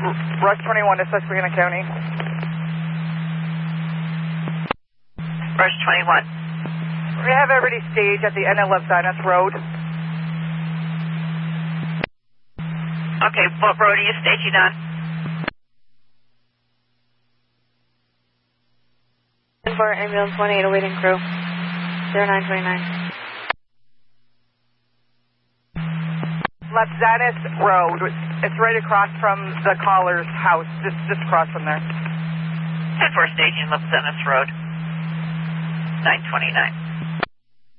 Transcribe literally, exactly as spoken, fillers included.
Rush twenty-one to Susquehanna County. Rush twenty-one. We have everybody staged at the end of Labzanis Road. Okay, what road are you staging on? For ambulance one eight awaiting crew. zero nine two nine. Labzanis Road. It's right across from the caller's house. Just, just across from there. ten four staging Labzanis Road. nine twenty-nine.